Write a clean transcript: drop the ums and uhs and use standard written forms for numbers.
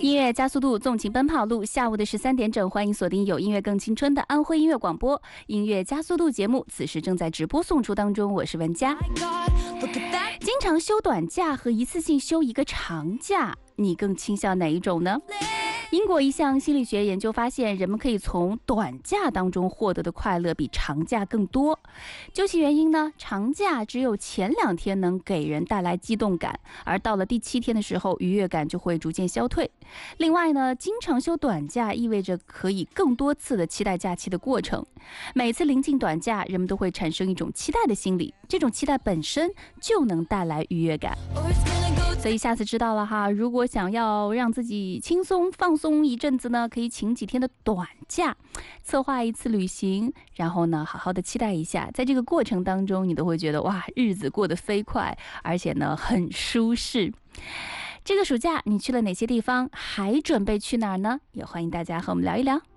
音乐加速度，纵情奔跑路。下午的13点整，欢迎锁定有音乐更青春的安徽音乐广播音乐加速度节目，此时正在直播送出当中。我是文佳。经常休短假和一次性休一个长假，你更倾向哪一种呢？英国一项心理学研究发现，人们可以从短假当中获得的快乐比长假更多。究其原因呢，长假只有前2天能给人带来激动感，而到了第7天的时候，愉悦感就会逐渐消退。另外呢，经常休短假意味着可以更多次的期待假期的过程。每次临近短假，人们都会产生一种期待的心理，这种期待本身就能带来愉悦感。所以下次知道了哈，如果想要让自己轻松放松一阵子呢，可以请几天的短假，策划一次旅行，然后呢好好的期待一下，在这个过程当中你都会觉得哇，日子过得飞快，而且呢很舒适。这个暑假你去了哪些地方，还准备去哪儿呢？也欢迎大家和我们聊一聊。